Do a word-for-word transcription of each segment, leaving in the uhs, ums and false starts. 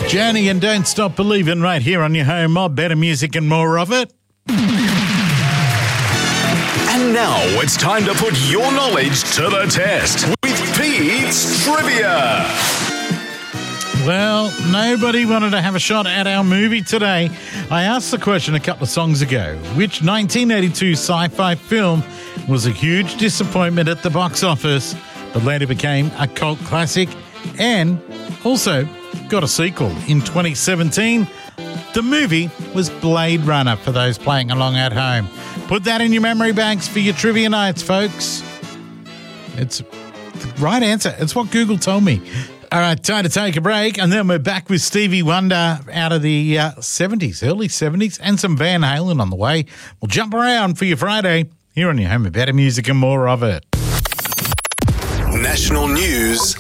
Journey and Don't Stop Believing right here on your home mob. Better music and more of it. And now it's time to put your knowledge to the test with Pete's Trivia. Well, nobody wanted to have a shot at our movie today. I asked the question a couple of songs ago. Which nineteen eighty-two sci-fi film was a huge disappointment at the box office, but later became a cult classic and also got a sequel in twenty seventeen? The movie was Blade Runner, for those playing along at home. Put that in your memory banks for your trivia nights, folks. It's the right answer. It's what Google told me. All right, time to take a break, and then we're back with Stevie Wonder out of the uh, seventies, early seventies, and some Van Halen on the way. We'll jump around for your Friday here on your home of better music and more of it. National news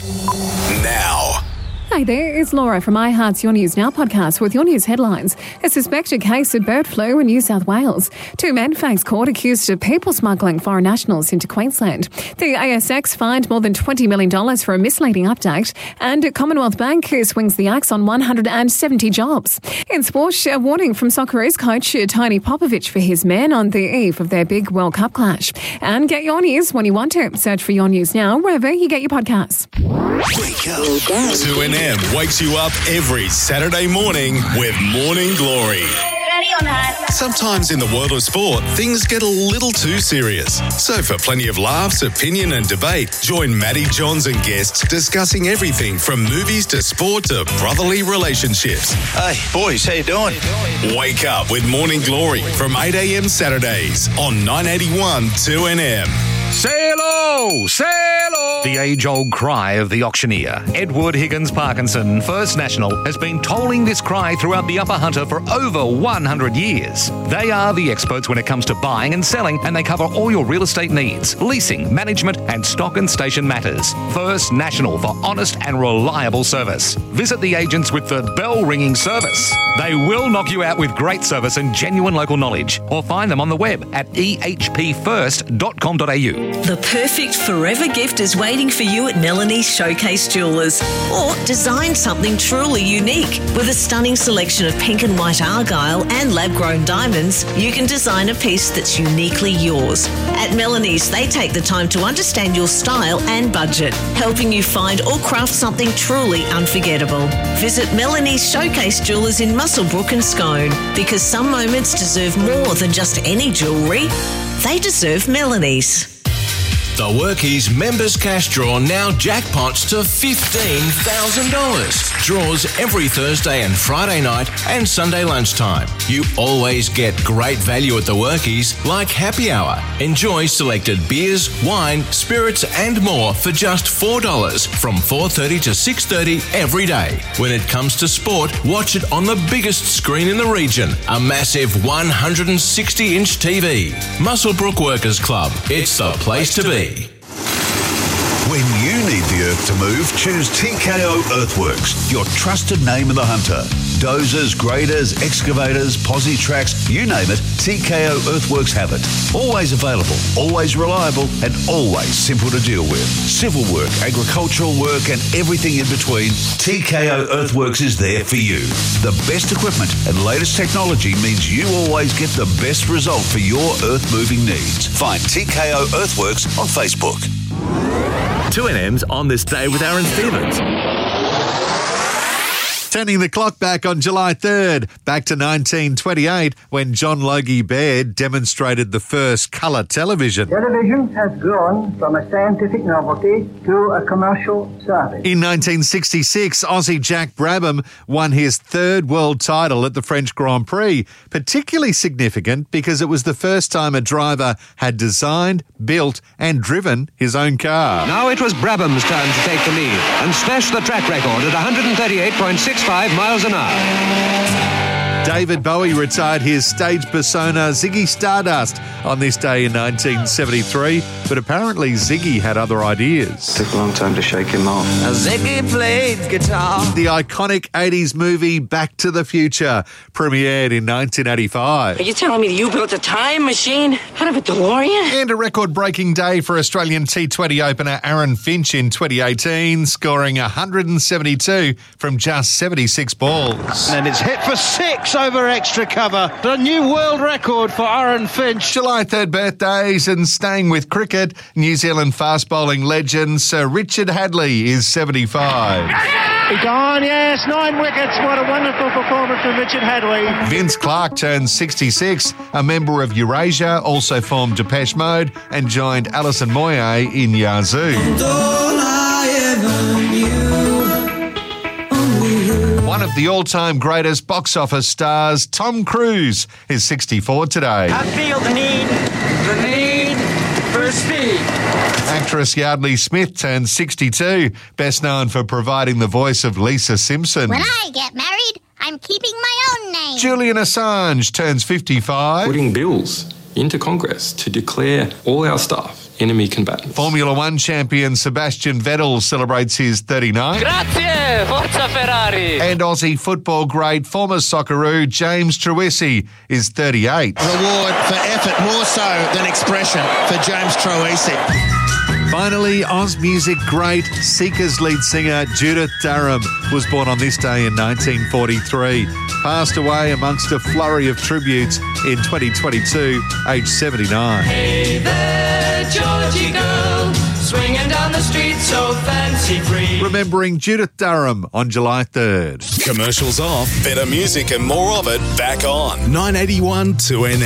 now. Hi there, it's Laura from iHeart's Your News Now podcast with your news headlines. A suspected case of bird flu in New South Wales. Two men face court accused of people smuggling foreign nationals into Queensland. The A S X fined more than twenty million dollars for a misleading update. And Commonwealth Bank swings the axe on one hundred seventy jobs. In sport, a warning from Socceroos coach Tony Popovich for his men on the eve of their big World Cup clash. And get your news when you want to. Search for Your News Now wherever you get your podcasts. Wake up. two N M wakes you up every Saturday morning with Morning Glory. Ready or not? Sometimes in the world of sport, things get a little too serious. So for plenty of laughs, opinion and debate, join Matty Johns and guests discussing everything from movies to sport to brotherly relationships. Hey, boys, how you doing? Wake up with Morning Glory from eight a.m. Saturdays on nine eighty-one two N M. Say hello! Say hello! The age-old cry of the auctioneer, Edward Higgins Parkinson, First National, has been tolling this cry throughout the Upper Hunter for over one hundred years. They are the experts when it comes to buying and selling, and they cover all your real estate needs, leasing, management, and stock and station matters. First National for honest and reliable service. Visit the agents with the bell-ringing service. They will knock you out with great service and genuine local knowledge, or find them on the web at e h p first dot com dot a u. The perfect forever gift is waiting for you at Melanie's Showcase Jewellers. Or design something truly unique. With a stunning selection of pink and white argyle and lab-grown diamonds, you can design a piece that's uniquely yours. At Melanie's, they take the time to understand your style and budget, helping you find or craft something truly unforgettable. Visit Melanie's Showcase Jewellers in Muswellbrook and Scone, because some moments deserve more than just any jewellery. They deserve Melanie's. The Workies Members Cash Draw now jackpots to fifteen thousand dollars. Draws every Thursday and Friday night and Sunday lunchtime. You always get great value at the Workies, like happy hour. Enjoy selected beers, wine, spirits and more for just four dollars from four thirty to six thirty every day. When it comes to sport, watch it on the biggest screen in the region, a massive one hundred sixty inch T V. Muswellbrook Workers Club. It's the place to be. When you need the earth to move, choose T K O Earthworks, your trusted name in the Hunter. Dozers, graders, excavators, posi tracks, you name it, T K O Earthworks have it. Always available, always reliable, and always simple to deal with. Civil work, agricultural work, and everything in between, T K O Earthworks is there for you. The best equipment and latest technology means you always get the best result for your earth-moving needs. Find T K O Earthworks on Facebook. two N M's on this day with Aaron Stevens. Turning the clock back on July third, back to nineteen twenty-eight, when John Logie Baird demonstrated the first colour television. Television has grown from a scientific novelty to a commercial service. In nineteen sixty-six, Aussie Jack Brabham won his third world title at the French Grand Prix, particularly significant because it was the first time a driver had designed, built and driven his own car. Now it was Brabham's turn to take the lead and smash the track record at one hundred thirty-eight point six five miles an hour. David Bowie retired his stage persona Ziggy Stardust on this day in nineteen seventy-three, but apparently Ziggy had other ideas. Took a long time to shake him off. Now Ziggy played guitar. The iconic eighties movie Back to the Future premiered in nineteen eighty-five. Are you telling me that you built a time machine out of a DeLorean? And a record-breaking day for Australian T twenty opener Aaron Finch in twenty eighteen, scoring one hundred seventy-two from just seventy-six balls. And it's hit for six over extra cover. The new world record for Aaron Finch. July third birthdays, and staying with cricket, New Zealand fast bowling legend Sir Richard Hadley is seventy-five. He's on, yes, nine wickets. What a wonderful performance from Richard Hadley. Vince Clarke turns sixty-six, a member of Eurasia, also formed Depeche Mode and joined Alison Moyet in Yazoo. One of the all-time greatest box office stars, Tom Cruise, is sixty-four today. I feel the need, the need for speed. Actress Yardley Smith turns sixty-two, best known for providing the voice of Lisa Simpson. When I get married, I'm keeping my own name. Julian Assange turns fifty-five. Putting bills into Congress to declare all our staff enemy combatants. Formula One champion Sebastian Vettel celebrates his thirty-ninth. Grazie, Forza Ferrari. And Aussie football great former Socceroo James Troisi is thirty-eight. Reward for effort more so than expression for James Troisi. Finally, Oz music great Seekers lead singer Judith Durham was born on this day in nineteen forty-three. Passed away amongst a flurry of tributes in twenty twenty-two, aged seventy-nine. Hey there, Georgie girl, swinging down the street so fancy-free. Remembering Judith Durham on July third. Commercials off, better music and more of it back on. nine eighty-one two N